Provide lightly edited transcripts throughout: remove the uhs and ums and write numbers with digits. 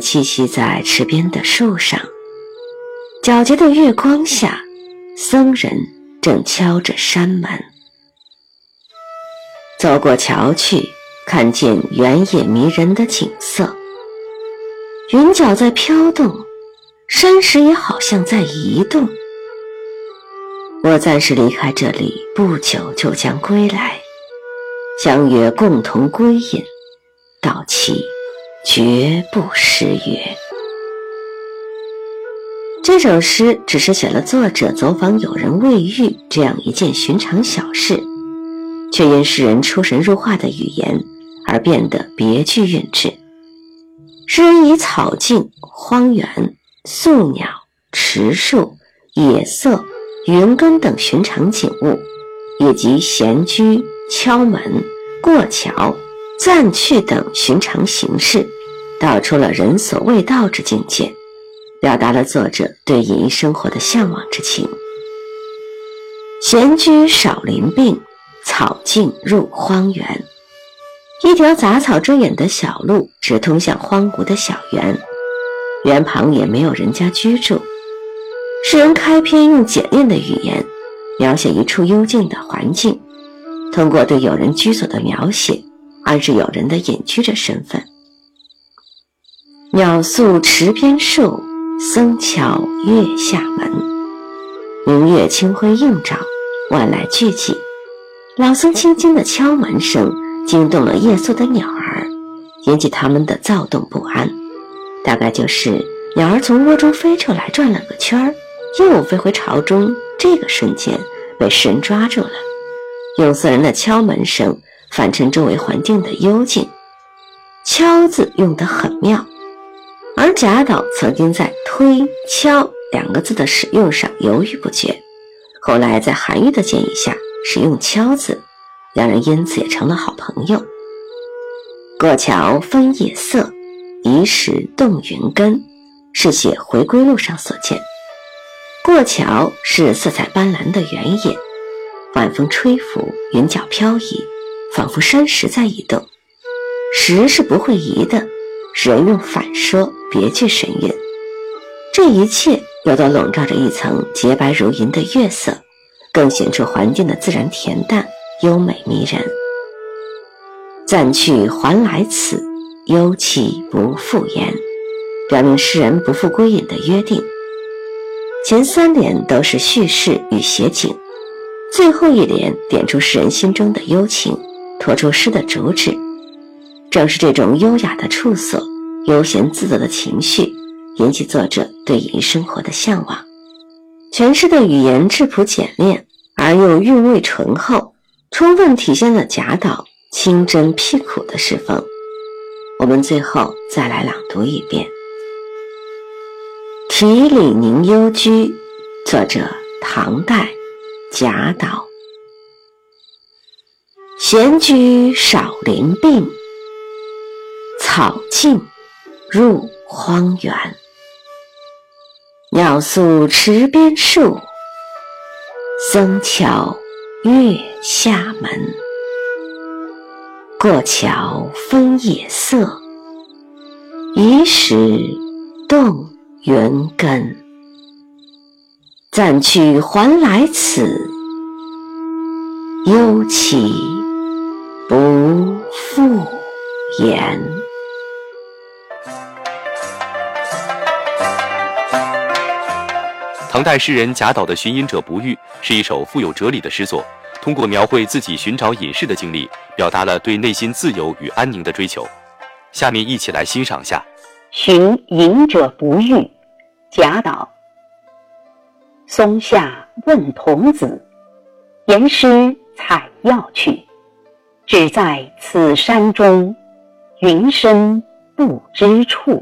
栖息在池边的树上，皎洁的月光下，僧人正敲着山门。走过桥去，看见原野迷人的景色，云脚在飘动，山石也好像在移动。我暂时离开这里，不久就将归来，相约共同归隐，到期绝不失约。这首诗只是写了作者走访友人未遇这样一件寻常小事，却因诗人出神入化的语言而变得别具韵致。诗人以草径、荒原、宿鸟、池树、野色、云根等寻常景物，以及闲居、敲门、过桥、暂去等寻常形式，道出了人所未到之境界，表达了作者对隐逸生活的向往之情。闲居少林病，草径入荒原。一条杂草遮掩的小路直通向荒芜的小园，园旁也没有人家居住。诗人开篇用简练的语言描写一处幽静的环境，通过对友人居所的描写暗示友人的隐居者身份。鸟宿池边树，僧敲月下门。明月清辉映照，万籁俱寂。老僧轻轻的敲门声惊动了夜宿的鸟儿，引起它们的躁动不安。大概就是鸟儿从窝中飞出来转了个圈，又飞回巢中，这个瞬间被诗人抓住了，用僧人的敲门声反衬周围环境的幽静。敲字用得很妙，而贾岛曾经在推、敲两个字的使用上犹豫不决，后来在韩愈的建议下使用敲字，两人因此也成了好朋友。过桥分野色，移石动云根，是写《回归录》上所见。过桥是色彩斑斓的原野，晚风吹拂，云脚飘移，仿佛山石在移动。石是不会移的，使人用反说别具神韵。这一切又都笼罩着一层洁白如银的月色，更显出环境的自然恬淡，优美迷人。暂去还来此，幽期不复言，表明诗人不复归隐的约定。前三联都是叙事与写景，最后一联点出诗人心中的幽情，托出诗的主旨。正是这种优雅的处所，悠闲自得的情绪，引起作者对隐逸生活的向往。全诗的语言质朴简练，而又韵味醇厚，充分体现了贾岛清真僻苦的诗风。我们最后再来朗读一遍。题李宁幽居，作者唐代贾岛。闲居少林病，草径入荒原。鸟宿池边树，僧敲月下门。过桥分野色，移石动云根。暂去还来此，幽期不复言。 唐代诗人贾岛的《寻隐者不遇》是一首富有哲理的诗作，通过描绘自己寻找隐士的经历，表达了对内心自由与安宁的追求。下面一起来欣赏下《 寻隐者不遇》，贾岛。松下问童子，言师采药去。只在此山中，云深不知处。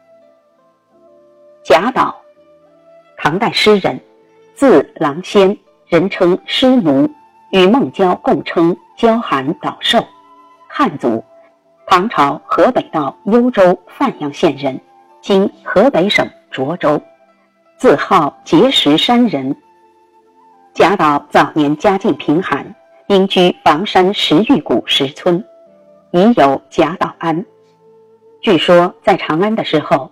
贾岛，唐代诗人，字郎仙，人称诗奴，与孟郊共称郊寒岛寿，汉族，唐朝河北道幽州范阳县人，今河北省涿州，自号碣石山人。贾岛早年家境贫寒，因居房山石玉谷石村，已有贾岛庵。据说在长安的时候，